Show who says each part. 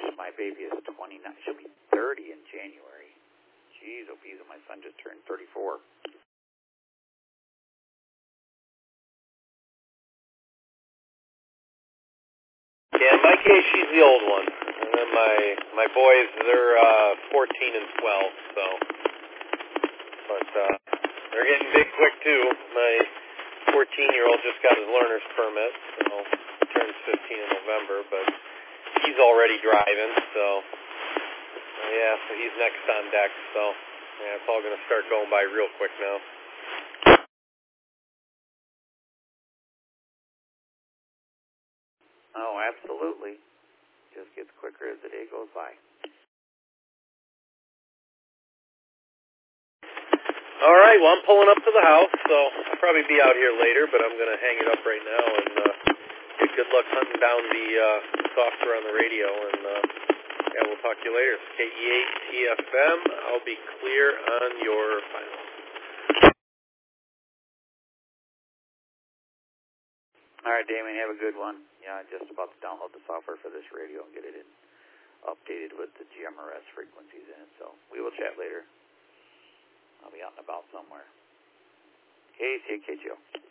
Speaker 1: my baby is 29. She'll be 30 in January. Jeez, oh, geez, my son just turned 34.
Speaker 2: Yeah, in my case, she's the old one. And then my boys, they're 14 and 12, so. But they're getting big quick, too. My 14-year-old just got his learner's permit, so turns 15 in November, but he's already driving, so so he's next on deck, so it's all going to start going by real quick now.
Speaker 1: Oh, absolutely. Just gets quicker as the day goes by.
Speaker 2: All right, well, I'm pulling up to the house, so I'll probably be out here later, but I'm going to hang it up right now, and good luck hunting down the software on the radio, and we'll talk to you later. KE8TFM, I'll be clear on your final.
Speaker 1: All right, Damien, have a good one. Yeah, I'm just about to download the software for this radio and get it updated with the GMRS frequencies in it, so we will chat later. I'll be out and about somewhere. KCKGO.